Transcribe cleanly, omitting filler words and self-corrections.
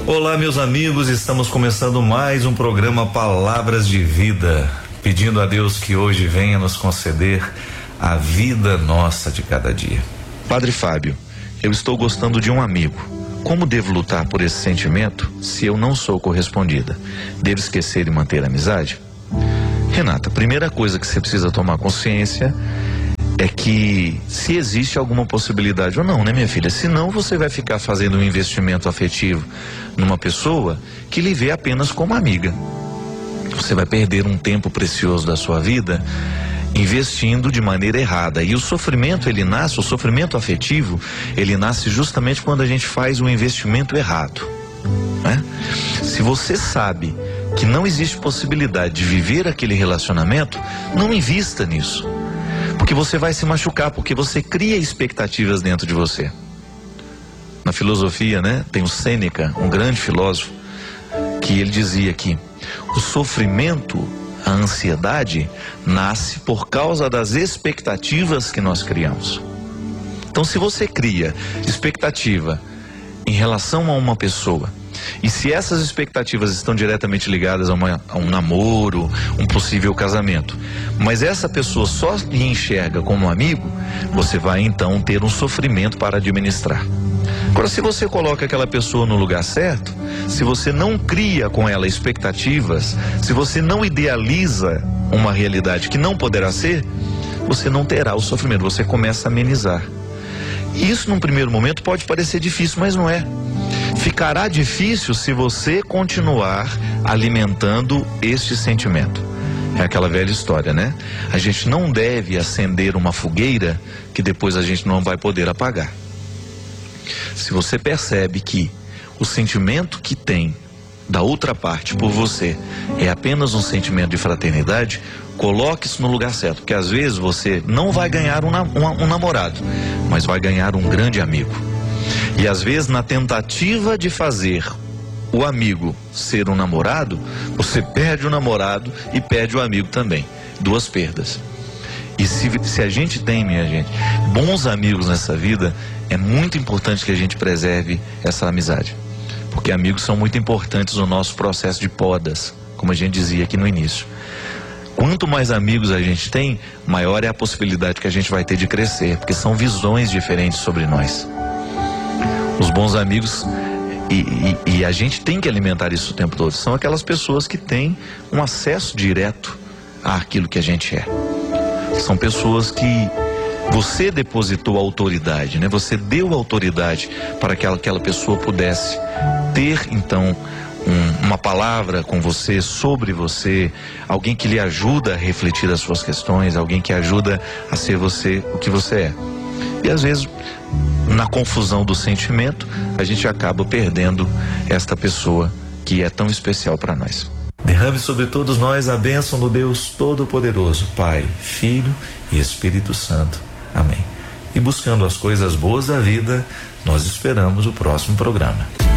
Olá, meus amigos, estamos começando mais um programa Palavras de Vida, pedindo a Deus que hoje venha nos conceder a vida nossa de cada dia. Padre Fábio, eu estou gostando de um amigo. Como devo lutar por esse sentimento se eu não sou correspondida? Devo esquecer e manter a amizade? Renata, a primeira coisa que você precisa tomar consciência é que se existe alguma possibilidade ou não, né, minha filha? Senão você vai ficar fazendo um investimento afetivo numa pessoa que lhe vê apenas como amiga. Você vai perder um tempo precioso da sua vida investindo de maneira errada. E o sofrimento, o sofrimento afetivo, ele nasce justamente quando a gente faz um investimento errado, né? Se você sabe que não existe possibilidade de viver aquele relacionamento, não invista nisso. Porque você vai se machucar, porque você cria expectativas dentro de você. Na filosofia, né, tem o Sêneca, um grande filósofo, que ele dizia que o sofrimento, a ansiedade, nasce por causa das expectativas que nós criamos. Então, se você cria expectativa em relação a uma pessoa, e se essas expectativas estão diretamente ligadas a um namoro, um possível casamento, mas essa pessoa só lhe enxerga como amigo, você vai então ter um sofrimento para administrar. Agora, se você coloca aquela pessoa no lugar certo, se você não cria com ela expectativas, se você não idealiza uma realidade que não poderá ser, você não terá o sofrimento, você começa a amenizar. E isso num primeiro momento pode parecer difícil, mas não é. Ficará difícil se você continuar alimentando este sentimento. É aquela velha história, né? A gente não deve acender uma fogueira que depois a gente não vai poder apagar. Se você percebe que o sentimento que tem da outra parte por você é apenas um sentimento de fraternidade, coloque isso no lugar certo, porque às vezes você não vai ganhar um namorado, mas vai ganhar um grande amigo. E às vezes, na tentativa de fazer o amigo ser um namorado, você perde o namorado e perde o amigo também. Duas perdas. E se a gente tem, minha gente, bons amigos nessa vida, é muito importante que a gente preserve essa amizade. Porque amigos são muito importantes no nosso processo de podas, como a gente dizia aqui no início. Quanto mais amigos a gente tem, maior é a possibilidade que a gente vai ter de crescer, porque são visões diferentes sobre nós. Os bons amigos, e a gente tem que alimentar isso o tempo todo, são aquelas pessoas que têm um acesso direto àquilo que a gente é. São pessoas que você depositou autoridade, né? Você deu autoridade para que aquela pessoa pudesse ter, então, uma palavra com você, sobre você, alguém que lhe ajuda a refletir as suas questões, alguém que ajuda a ser você o que você é. E às vezes, na confusão do sentimento, a gente acaba perdendo esta pessoa que é tão especial para nós. Derrame sobre todos nós a bênção do Deus Todo-Poderoso, Pai, Filho e Espírito Santo. Amém. E buscando as coisas boas da vida, nós esperamos o próximo programa.